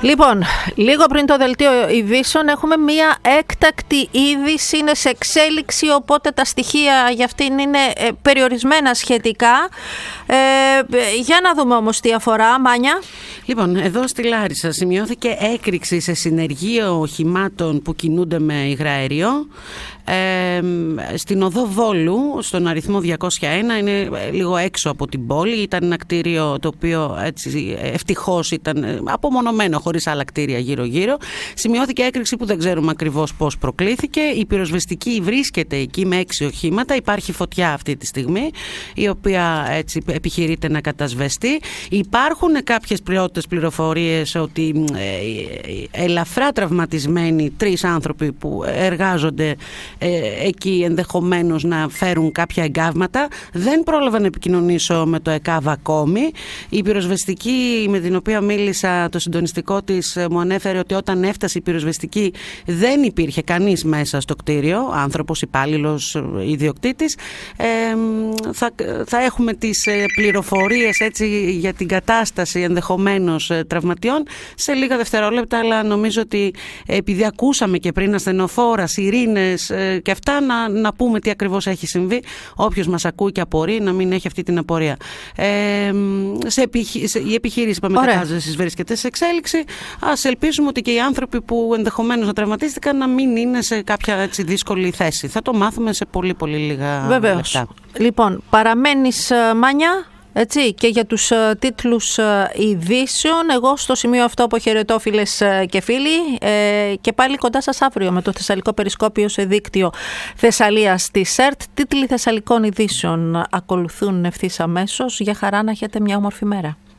Λοιπόν, λίγο πριν το δελτίο ειδήσεων έχουμε μία έκτακτη είδηση, είναι σε εξέλιξη, οπότε τα στοιχεία για αυτήν είναι περιορισμένα σχετικά. Για να δούμε όμως τι αφορά, Μάνια. Λοιπόν, εδώ στη Λάρισα σημειώθηκε έκρηξη σε συνεργείο οχημάτων που κινούνται με υγραέριο. Στην οδό Βόλου, στον αριθμό 201, είναι λίγο έξω από την πόλη. Ήταν ένα κτίριο το οποίο έτσι, ευτυχώς ήταν απομονωμένο, χωρίς άλλα κτίρια γύρω-γύρω. Σημειώθηκε έκρηξη που δεν ξέρουμε ακριβώς πώς προκλήθηκε. Η πυροσβεστική βρίσκεται εκεί με 6 οχήματα. Υπάρχει φωτιά αυτή τη στιγμή, η οποία έτσι επιχειρείται να κατασβεστεί. Υπάρχουν κάποιες πρώτες πληροφορίες ότι ελαφρά τραυματισμένοι 3 άνθρωποι που εργάζονται εκεί ενδεχομένως να φέρουν κάποια εγκάβματα. Δεν πρόλαβα να επικοινωνήσω με το ΕΚΑΒ ακόμη. Η πυροσβεστική με την οποία μίλησα, το συντονιστικό της, μου ανέφερε ότι όταν έφτασε η πυροσβεστική δεν υπήρχε κανείς μέσα στο κτίριο, άνθρωπος, υπάλληλος, ιδιοκτήτης. Θα έχουμε τις πληροφορίες έτσι, για την κατάσταση ενδεχομένως τραυματιών σε λίγα δευτερόλεπτα, αλλά νομίζω ότι επειδή ακούσαμε και πριν ασθενοφόρα, σιρήνες και αυτά, να πούμε τι ακριβώς έχει συμβεί. Όποιος μας ακούει και απορεί να μην έχει αυτή την απορία. Η επιχείρηση κατάστασης βρίσκεται σε εξέλιξη. Ας ελπίζουμε ότι και οι άνθρωποι που ενδεχομένως να τραυματίστηκαν να μην είναι σε κάποια έτσι, δύσκολη θέση. Θα το μάθουμε σε πολύ πολύ λίγα λεπτά. Λοιπόν, παραμένεις, Μάνια, έτσι, και για τους τίτλους ειδήσεων. Εγώ στο σημείο αυτό αποχαιρετώ, φίλες και φίλοι, και πάλι κοντά σας αύριο με το Θεσσαλικό Περισκόπιο σε δίκτυο Θεσσαλίας της ΕΡΤ. Τίτλοι Θεσσαλικών ειδήσεων ακολουθούν ευθύς αμέσως. Για χαρά να έχετε μια όμορφη μέρα.